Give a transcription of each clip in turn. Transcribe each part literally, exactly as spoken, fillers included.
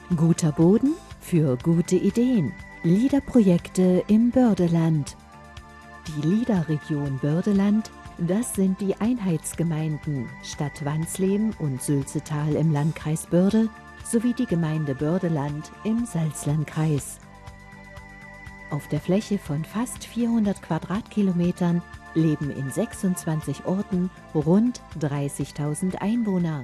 Guter Boden für gute Ideen. LIDA-Projekte im Bördeland. Die LIDA-Region Bördeland, das sind die Einheitsgemeinden Stadt Wansleben und Sülzetal im Landkreis Börde sowie die Gemeinde Bördeland im Salzlandkreis. Auf der Fläche von fast vierhundert Quadratkilometern leben in sechsundzwanzig Orten rund dreißigtausend Einwohner.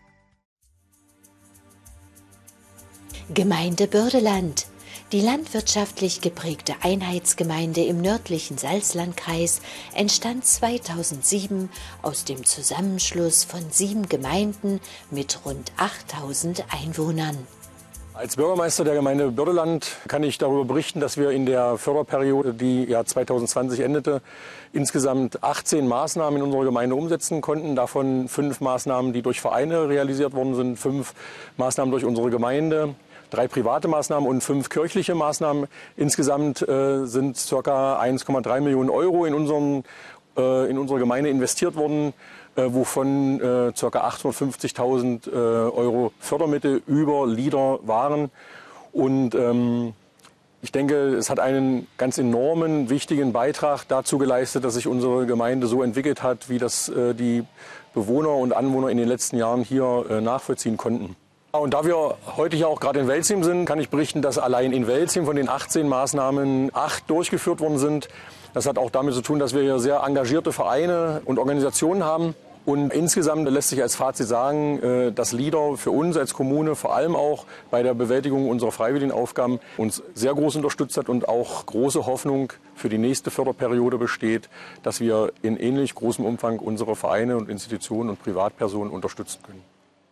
Gemeinde Bördeland. Die landwirtschaftlich geprägte Einheitsgemeinde im nördlichen Salzlandkreis entstand zweitausendsieben aus dem Zusammenschluss von sieben Gemeinden mit rund achttausend Einwohnern. Als Bürgermeister der Gemeinde Bördeland kann ich darüber berichten, dass wir in der Förderperiode, die ja zweitausendzwanzig endete, insgesamt achtzehn Maßnahmen in unserer Gemeinde umsetzen konnten. Davon fünf Maßnahmen, die durch Vereine realisiert worden sind, fünf Maßnahmen durch unsere Gemeinde, drei private Maßnahmen und fünf kirchliche Maßnahmen. Insgesamt äh, sind ca. eins Komma drei Millionen Euro in, unseren, äh, in unsere Gemeinde investiert worden, äh, wovon äh, ca. achthundertfünfzigtausend äh, Euro Fördermittel über LIDA waren. Und ähm, ich denke, es hat einen ganz enormen, wichtigen Beitrag dazu geleistet, dass sich unsere Gemeinde so entwickelt hat, wie das äh, die Bewohner und Anwohner in den letzten Jahren hier äh, nachvollziehen konnten. Und da wir heute hier auch gerade in Welzim sind, kann ich berichten, dass allein in Welzim von den achtzehn Maßnahmen acht durchgeführt worden sind. Das hat auch damit zu tun, dass wir hier sehr engagierte Vereine und Organisationen haben. Und insgesamt lässt sich als Fazit sagen, dass LIDA für uns als Kommune vor allem auch bei der Bewältigung unserer freiwilligen Aufgaben uns sehr groß unterstützt hat und auch große Hoffnung für die nächste Förderperiode besteht, dass wir in ähnlich großem Umfang unsere Vereine und Institutionen und Privatpersonen unterstützen können.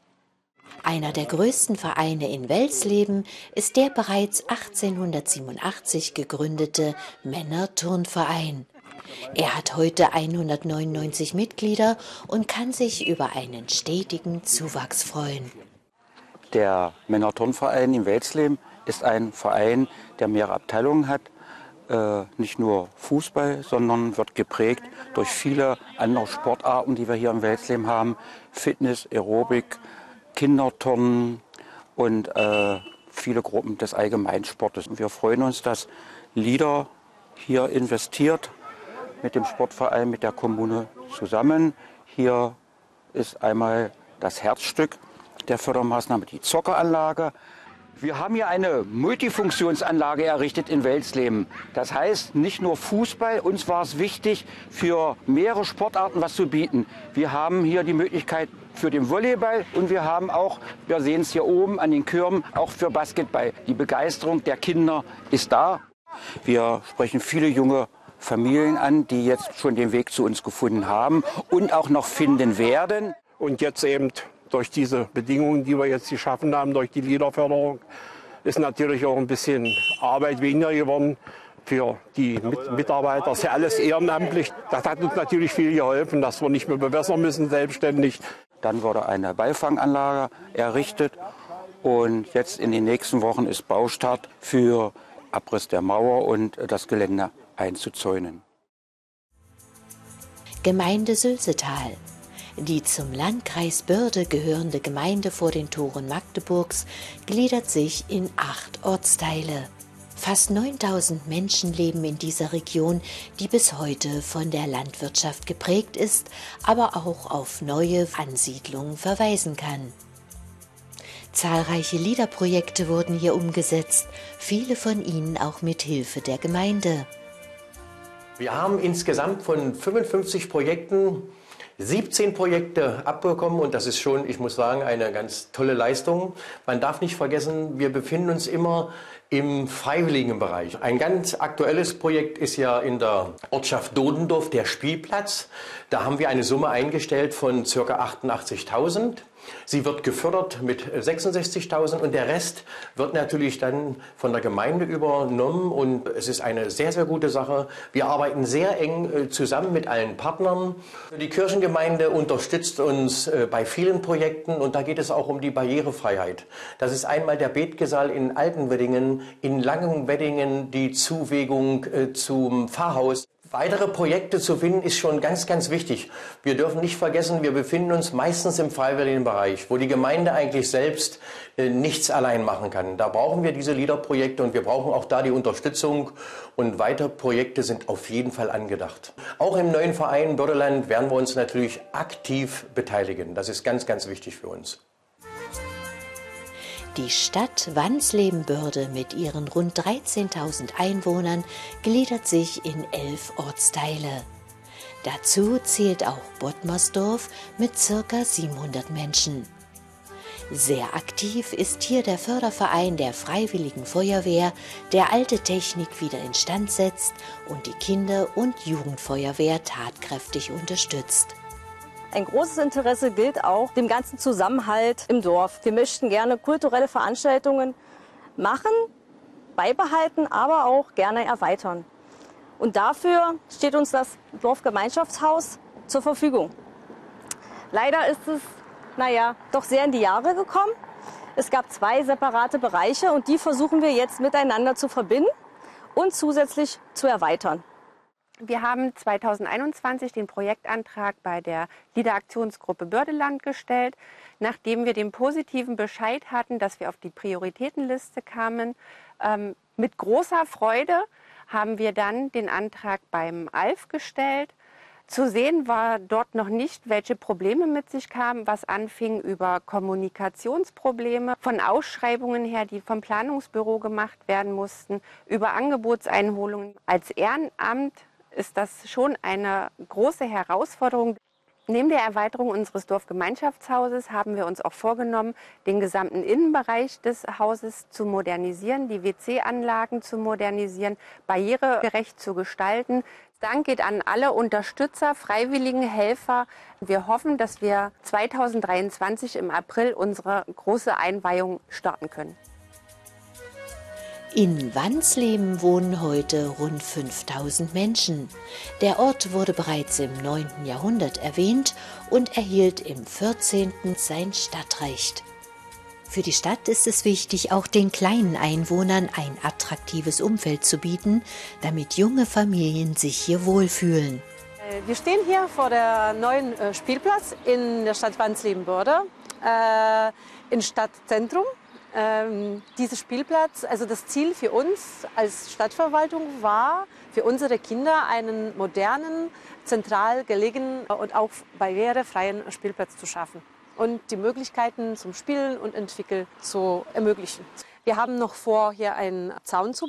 Einer der größten Vereine in Welsleben ist der bereits achtzehnhundertsiebenundachtzig gegründete Männerturnverein. Er hat heute hundertneunundneunzig Mitglieder und kann sich über einen stetigen Zuwachs freuen. Der Männerturnverein in Welsleben ist ein Verein, der mehrere Abteilungen hat. Äh, nicht nur Fußball, sondern wird geprägt durch viele andere Sportarten, die wir hier in Welsleben haben. Fitness, Aerobik, Kinderturnen und äh, viele Gruppen des Allgemeinsportes. Und wir freuen uns, dass LIDA hier investiert mit dem Sportverein, mit der Kommune zusammen. Hier ist einmal das Herzstück der Fördermaßnahme, die Zockeranlage. Wir haben hier eine Multifunktionsanlage errichtet in Welsleben. Das heißt, nicht nur Fußball, uns war es wichtig, für mehrere Sportarten was zu bieten. Wir haben hier die Möglichkeit für den Volleyball und wir haben auch, wir sehen es hier oben an den Kürmen, auch für Basketball. Die Begeisterung der Kinder ist da. Wir sprechen viele junge Familien an, die jetzt schon den Weg zu uns gefunden haben und auch noch finden werden. Und jetzt eben durch diese Bedingungen, die wir jetzt geschaffen haben, durch die LIDA-Förderung, ist natürlich auch ein bisschen Arbeit weniger geworden für die Mitarbeiter. Das ist ja alles ehrenamtlich. Das hat uns natürlich viel geholfen, dass wir nicht mehr bewässern müssen selbstständig. Dann wurde eine Beifanganlage errichtet und jetzt in den nächsten Wochen ist Baustart für Abriss der Mauer und das Gelände einzuzäunen. Gemeinde Sülzetal. Die zum Landkreis Börde gehörende Gemeinde vor den Toren Magdeburgs gliedert sich in acht Ortsteile. Fast neuntausend Menschen leben in dieser Region, die bis heute von der Landwirtschaft geprägt ist, aber auch auf neue Ansiedlungen verweisen kann. Zahlreiche LIDA-Projekte wurden hier umgesetzt, viele von ihnen auch mit Hilfe der Gemeinde. Wir haben insgesamt von fünfundfünfzig Projekten siebzehn Projekte abbekommen und das ist schon, ich muss sagen, eine ganz tolle Leistung. Man darf nicht vergessen, wir befinden uns immer im freiwilligen Bereich. Ein ganz aktuelles Projekt ist ja in der Ortschaft Dodendorf der Spielplatz. Da haben wir eine Summe eingestellt von ca. achtundachtzigtausend. Sie wird gefördert mit sechsundsechzigtausend und der Rest wird natürlich dann von der Gemeinde übernommen und es ist eine sehr, sehr gute Sache. Wir arbeiten sehr eng zusammen mit allen Partnern. Die Kirchengemeinde unterstützt uns bei vielen Projekten und da geht es auch um die Barrierefreiheit. Das ist einmal der Betgesal in Altenweddingen, in Langenweddingen die Zuwegung zum Pfarrhaus. Weitere Projekte zu finden, ist schon ganz, ganz wichtig. Wir dürfen nicht vergessen, wir befinden uns meistens im freiwilligen Bereich, wo die Gemeinde eigentlich selbst äh, nichts allein machen kann. Da brauchen wir diese LEADER-Projekte und wir brauchen auch da die Unterstützung. Und weitere Projekte sind auf jeden Fall angedacht. Auch im neuen Verein Bördeland werden wir uns natürlich aktiv beteiligen. Das ist ganz, ganz wichtig für uns. Die Stadt Wansleben-Börde mit ihren rund dreizehntausend Einwohnern gliedert sich in elf Ortsteile. Dazu zählt auch Bottmersdorf mit ca. siebenhundert Menschen. Sehr aktiv ist hier der Förderverein der Freiwilligen Feuerwehr, der alte Technik wieder instand setzt und die Kinder- und Jugendfeuerwehr tatkräftig unterstützt. Ein großes Interesse gilt auch dem ganzen Zusammenhalt im Dorf. Wir möchten gerne kulturelle Veranstaltungen machen, beibehalten, aber auch gerne erweitern. Und dafür steht uns das Dorfgemeinschaftshaus zur Verfügung. Leider ist es, naja, doch sehr in die Jahre gekommen. Es gab zwei separate Bereiche und die versuchen wir jetzt miteinander zu verbinden und zusätzlich zu erweitern. Wir haben zweitausendeinundzwanzig den Projektantrag bei der LEADER-Aktionsgruppe Bördeland gestellt. Nachdem wir den positiven Bescheid hatten, dass wir auf die Prioritätenliste kamen, ähm, mit großer Freude haben wir dann den Antrag beim A L F gestellt. Zu sehen war dort noch nicht, welche Probleme mit sich kamen, was anfing über Kommunikationsprobleme, von Ausschreibungen her, die vom Planungsbüro gemacht werden mussten, über Angebotseinholungen. Als Ehrenamt ist das schon eine große Herausforderung. Neben der Erweiterung unseres Dorfgemeinschaftshauses haben wir uns auch vorgenommen, den gesamten Innenbereich des Hauses zu modernisieren, die W C-Anlagen zu modernisieren, barrieregerecht zu gestalten. Dank geht an alle Unterstützer, freiwilligen Helfer. Wir hoffen, dass wir zweitausenddreiundzwanzig im April unsere große Einweihung starten können. In Wansleben wohnen heute rund fünftausend Menschen. Der Ort wurde bereits im neunten Jahrhundert erwähnt und erhielt im vierzehnten sein Stadtrecht. Für die Stadt ist es wichtig, auch den kleinen Einwohnern ein attraktives Umfeld zu bieten, damit junge Familien sich hier wohlfühlen. Wir stehen hier vor der neuen Spielplatz in der Stadt Wansleben-Börde, äh, im Stadtzentrum. Ähm, dieser Spielplatz, also das Ziel für uns als Stadtverwaltung war, für unsere Kinder einen modernen, zentral gelegenen und auch barrierefreien Spielplatz zu schaffen und die Möglichkeiten zum Spielen und Entwickeln zu ermöglichen. Wir haben noch vor, hier einen Zaun zu